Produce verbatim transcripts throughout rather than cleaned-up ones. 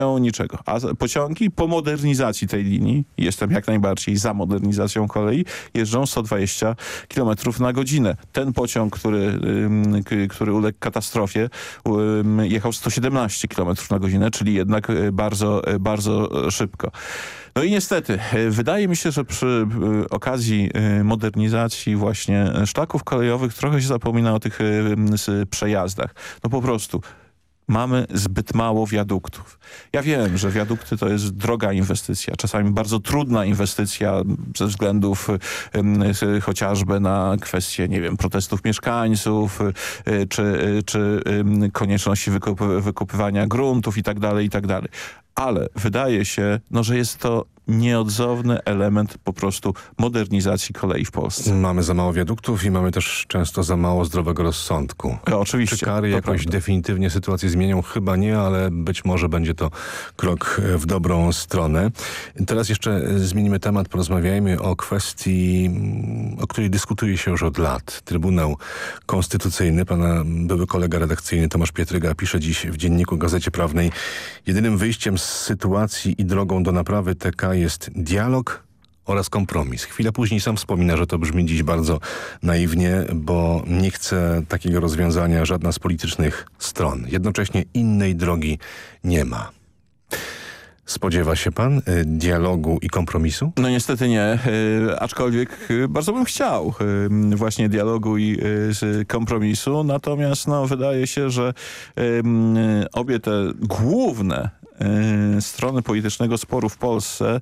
niczego. A pociągi po modernizacji tej linii, jestem jak najbardziej za modernizacją kolei, jeżdżą sto dwadzieścia kilometrów na godzinę. Ten pociąg, który, który uległ katastrofie, jechał sto siedemnaście kilometrów na godzinę, czyli jednak bardzo, bardzo szybko. No i niestety, wydaje mi się, że przy okazji modernizacji właśnie szlaków kolejowych trochę się zapomina o tych przejazdach. No po prostu mamy zbyt mało wiaduktów. Ja wiem, że wiadukty to jest droga inwestycja, czasami bardzo trudna inwestycja ze względów y, chociażby na kwestie, nie wiem, protestów mieszkańców, y, czy, czy y, konieczności wykup, wykupywania gruntów i tak dalej, i tak dalej. Ale wydaje się, no, że jest to nieodzowny element po prostu modernizacji kolei w Polsce. Mamy za mało wiaduktów i mamy też często za mało zdrowego rozsądku. No, oczywiście. Czy kary jakoś prawda. definitywnie sytuację zmienią? Chyba nie, ale być może będzie to krok w dobrą stronę. Teraz jeszcze zmienimy temat, porozmawiajmy o kwestii, o której dyskutuje się już od lat. Trybunał Konstytucyjny, pana były kolega redakcyjny Tomasz Pietryga pisze dziś w Dzienniku Gazecie Prawnej: jedynym wyjściem z sytuacji i drogą do naprawy T K jest dialog oraz kompromis. Chwilę później sam wspomina, że to brzmi dziś bardzo naiwnie, bo nie chce takiego rozwiązania żadna z politycznych stron. Jednocześnie innej drogi nie ma. Spodziewa się pan y, dialogu i kompromisu? No niestety nie, y, aczkolwiek y, bardzo bym chciał y, właśnie dialogu i y, kompromisu, natomiast no, wydaje się, że y, y, obie te główne y, strony politycznego sporu w Polsce,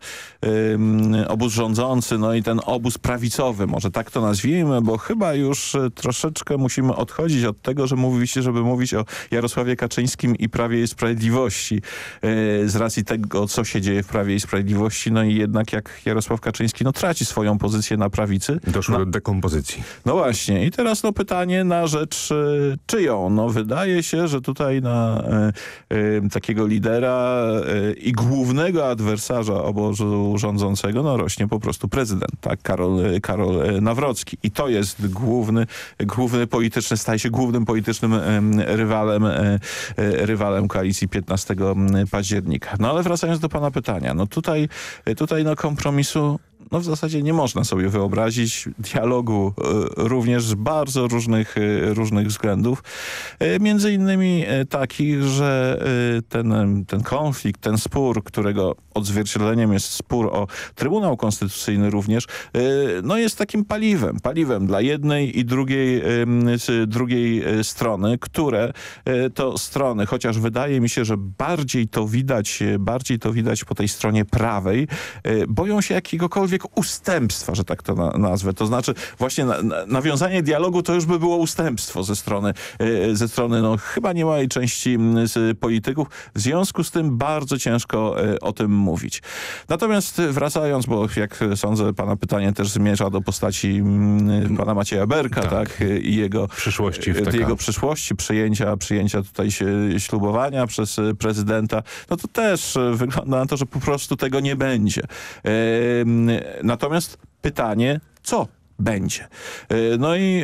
y, obóz rządzący, no i ten obóz prawicowy, może tak to nazwijmy, bo chyba już y, troszeczkę musimy odchodzić od tego, że mówiliście, żeby mówić o Jarosławie Kaczyńskim i Prawie i Sprawiedliwości y, z racji tego, co się dzieje w Prawie i Sprawiedliwości, no i jednak jak Jarosław Kaczyński no, traci swoją pozycję na prawicy. Doszło no, do dekompozycji. No właśnie. I teraz no pytanie na rzecz y, czyją? No wydaje się, że tutaj na y, y, takiego lidera y, i głównego adwersarza obozu rządzącego no rośnie po prostu prezydent, tak? Karol, Karol Nawrocki. I to jest główny, główny polityczny, staje się głównym politycznym y, rywalem, y, y, rywalem koalicji piętnastego października. No ale wracając do pana pytania, no tutaj, tutaj no kompromisu no w zasadzie nie można sobie wyobrazić, dialogu y, również z bardzo różnych, y, różnych względów. Y, między innymi y, takich, że y, ten, ten konflikt, ten spór, którego odzwierciedleniem jest spór o Trybunał Konstytucyjny również, y, no jest takim paliwem, paliwem dla jednej i drugiej, y, drugiej strony, które y, to strony, chociaż wydaje mi się, że bardziej to widać, bardziej to widać po tej stronie prawej, y, boją się jakiegokolwiek ustępstwa, że tak to na, nazwę. To znaczy właśnie na, na, nawiązanie dialogu to już by było ustępstwo ze strony, yy, ze strony no, chyba niemałej części yy, z polityków. W związku z tym bardzo ciężko yy, o tym mówić. Natomiast wracając, bo jak sądzę pana pytanie też zmierza do postaci yy, pana Macieja Berka, tak, tak yy, i jego przyszłości, w yy, jego przyszłości, przyjęcia, przyjęcia tutaj się, ślubowania przez yy, prezydenta, no to też yy, wygląda na to, że po prostu tego nie będzie. Yy, Natomiast pytanie, co będzie? No i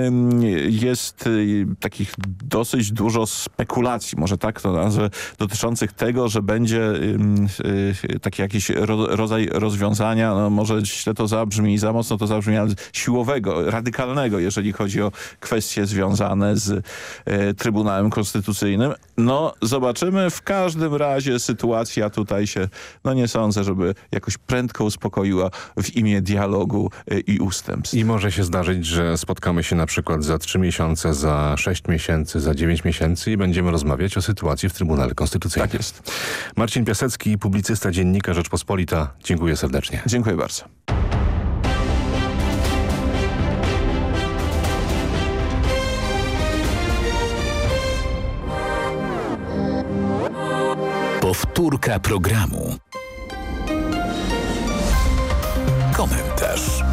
jest takich dosyć dużo spekulacji, może tak to nazwę, dotyczących tego, że będzie taki jakiś rodzaj rozwiązania, no może źle to zabrzmi, za mocno to zabrzmi, ale siłowego, radykalnego, jeżeli chodzi o kwestie związane z Trybunałem Konstytucyjnym. No zobaczymy, w każdym razie sytuacja tutaj się, no nie sądzę, żeby jakoś prędko uspokoiła w imię dialogu i ustępstw. I może się zdarzyć, że spotkamy się na przykład za trzy miesiące, za sześć miesięcy, za dziewięć miesięcy i będziemy rozmawiać o sytuacji w Trybunale Konstytucyjnym. Tak jest. Marcin Piasecki, publicysta, Dziennika Rzeczpospolita. Dziękuję serdecznie. Dziękuję bardzo. Powtórka programu. Komentarz.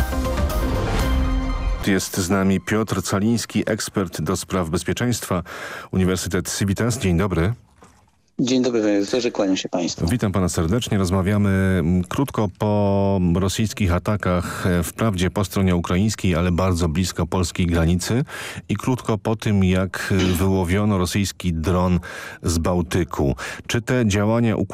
Jest z nami Piotr Caliński, ekspert do spraw bezpieczeństwa, Uniwersytet Civitas. Dzień dobry. Dzień dobry, panie redaktorze, kłaniam się państwu. Witam pana serdecznie. Rozmawiamy mm, krótko po rosyjskich atakach, e, wprawdzie po stronie ukraińskiej, ale bardzo blisko polskiej granicy i krótko po tym, jak e, wyłowiono rosyjski dron z Bałtyku. Czy te działania